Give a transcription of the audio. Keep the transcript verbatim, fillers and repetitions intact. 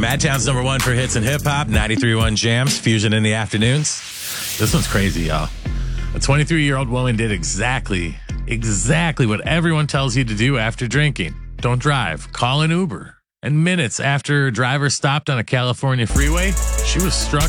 Madtown's number one for hits and hip hop, ninety-three point one Jams, Fusion in the afternoons. This one's crazy, y'all. A twenty-three-year-old woman did exactly, exactly what everyone tells you to do after drinking. Don't drive, call an Uber. And minutes after her driver stopped on a California freeway, she was struck